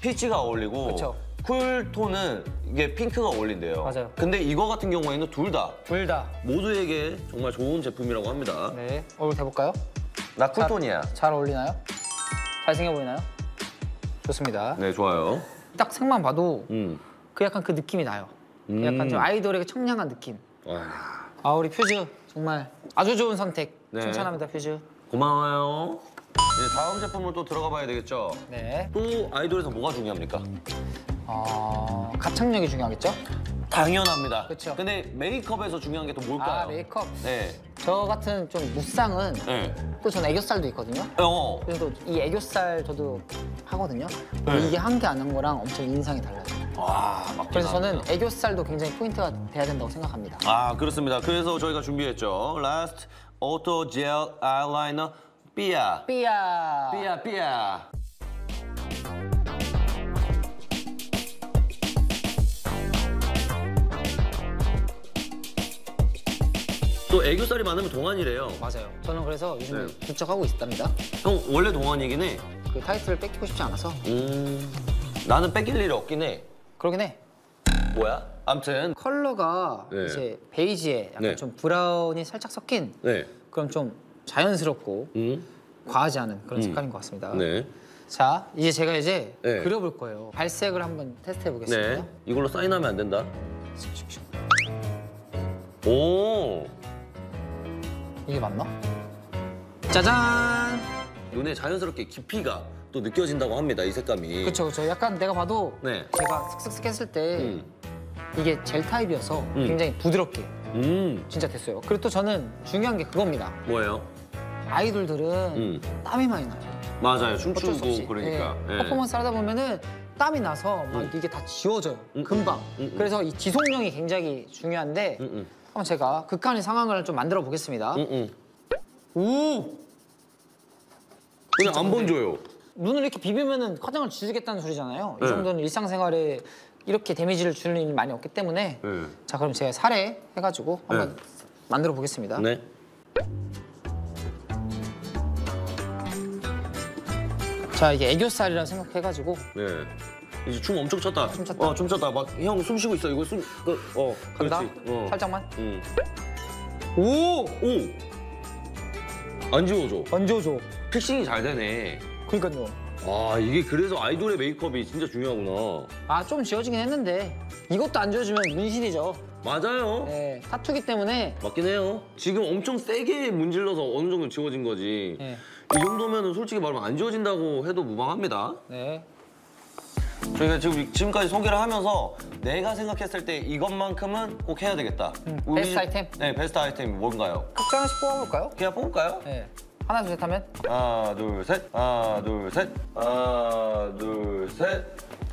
피치가 어울리고 그쵸. 쿨톤은 이게 핑크가 어울린대요. 맞아요. 근데 이거 같은 경우에는 둘 다 모두에게 정말 좋은 제품이라고 합니다. 네, 얼굴 대볼까요? 나 쿨톤이야. 잘 어울리나요? 잘생겨 보이나요? 좋습니다. 네, 좋아요. 딱 색만 봐도 그 약간 그 느낌이 나요. 그 약간 좀 아이돌에게 청량한 느낌. 아, 우리 퓨즈 정말 아주 좋은 선택. 네. 칭찬합니다, 퓨즈. 고마워요. 네, 다음 제품을 또 들어가 봐야 되겠죠? 네. 또 아이돌에서 뭐가 중요합니까? 가창력이 중요하겠죠? 당연합니다. 그쵸. 근데 메이크업에서 중요한 게 또 뭘까요? 아, 메이크업. 네. 저 같은 좀 무쌍은 네. 또 전 애교살도 있거든요. 그래서 그래서 이 애교살 저도 하거든요. 네. 이게 한 개 안 한 거랑 엄청 인상이 달라요. 맞긴 그래서 저는 합니다. 애교살도 굉장히 포인트가 돼야 된다고 생각합니다. 그렇습니다. 그래서 저희가 준비했죠. 라스트 오토 젤 아이라이너 삐아. 삐야. 삐아. 또 애교살이 많으면 동안이래요. 맞아요. 저는 그래서 요즘 네. 부쩍하고 있답니다. 형 원래 동안이긴 해. 그 타이틀을 뺏기고 싶지 않아서. 나는 뺏길 일이 없긴 해. 그러긴 해. 뭐야? 암튼 컬러가 네. 이제 베이지에 약간 네. 좀 브라운이 살짝 섞인 네. 그럼 좀 자연스럽고 과하지 않은 그런 색깔인 것 같습니다. 네. 자, 이제 제가 네. 그려볼 거예요. 발색을 한번 테스트해 보겠습니다. 네. 이걸로 사인하면 안 된다. 오. 이게 맞나? 짜잔! 눈에 자연스럽게 깊이가 또 느껴진다고 합니다. 이 색감이. 그쵸. 약간 내가 봐도 네. 제가 슥슥슥 했을 때 음. 이게 젤 타입이어서 굉장히 부드럽게 진짜 됐어요. 그리고 또 저는 중요한 게 그겁니다. 뭐예요? 아이돌들은 땀이 많이 나요. 맞아요. 어쩔 수 없이. 춤추고 그러니까. 네. 네. 퍼포먼스 하다 보면은 땀이 나서 막 이게 다 지워져요. 금방. 그래서 이 지속력이 굉장히 중요한데 한번 제가 극한의 상황을 좀 만들어 보겠습니다. 오! 그냥 안 번져요. 눈을 이렇게 비비면은 화장을 지우겠다는 소리잖아요. 네. 이 정도는 일상생활에 이렇게 데미지를 주는 일이 많이 없기 때문에 네. 자, 그럼 제가 살에 해가지고 한번 만들어 보겠습니다. 네. 자, 이게 애교살이라 생각해가지고 네. 이제 춤 엄청 췄다. 춤 췄다. 춤 췄다. 막 형 숨 쉬고 있어. 이거 간다. 그렇지. 살짝만. 오! 안 지워져. 얹어줘. 픽싱이 잘 되네. 그러니까요. 이게 그래서 아이돌의 메이크업이 진짜 중요하구나. 좀 지워지긴 했는데 이것도 안 지워지면 문신이죠. 맞아요. 네, 타투기 때문에. 맞긴 해요. 지금 엄청 세게 문질러서 어느 정도 지워진 거지. 네. 이 정도면 솔직히 말하면 안 지워진다고 해도 무방합니다. 네. 저희가 지금까지 소개를 하면서 내가 생각했을 때 이것만큼은 꼭 해야 되겠다. 베스트 아이템? 네, 베스트 아이템이 뭔가요? 각자 하나씩 뽑아볼까요? 그냥 뽑을까요? 네. 하나, 둘, 셋 하면? 하나, 둘, 셋. 하나, 둘, 셋. 하나, 둘, 셋.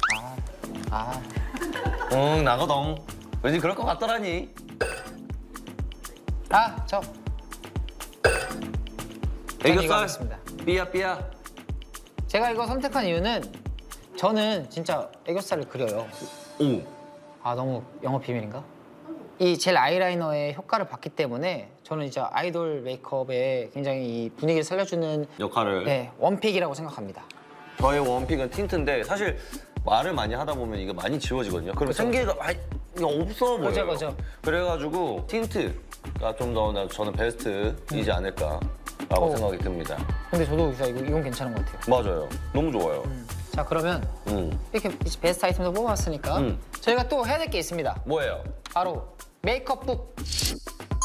응, 나거동. 왠지 그럴 것 같더라니. 저. 애교살. 하겠습니다. 삐야. 제가 이거 선택한 이유는 저는 진짜 애교살을 그려요. 오. 너무 영업 비밀인가? 이 젤 아이라이너의 효과를 봤기 때문에 저는 이제 아이돌 메이크업에 굉장히 이 분위기를 살려주는 역할을. 원픽이라고 생각합니다. 저의 원픽은 틴트인데 사실 말을 많이 하다 보면 이게 많이 지워지거든요. 그럼 생기가 이게 없어 보여요. 그죠. 그래가지고 틴트가 좀 더 저는 베스트이지 않을까라고 생각이 듭니다. 근데 저도 이건 괜찮은 것 같아요. 맞아요. 너무 좋아요. 자, 그러면 이렇게 베스트 아이템도 뽑아왔으니까 저희가 또 해야 될 게 있습니다. 뭐예요? 바로 메이크업 북.